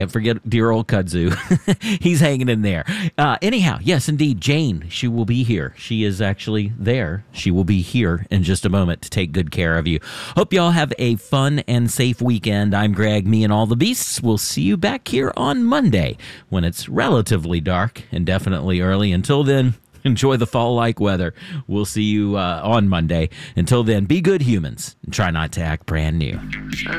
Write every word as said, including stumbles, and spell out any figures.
And forget dear old kudzu. He's hanging in there. Uh, anyhow, yes, indeed, Jane, she will be here. She is actually there. She will be here in just a moment to take good care of you. Hope y'all have a fun and safe weekend. I'm Greg, me and all the beasts. We'll see you back here on Monday when it's relatively dark and definitely early. Until then, enjoy the fall-like weather. We'll see you uh, on Monday. Until then, be good humans and try not to act brand new.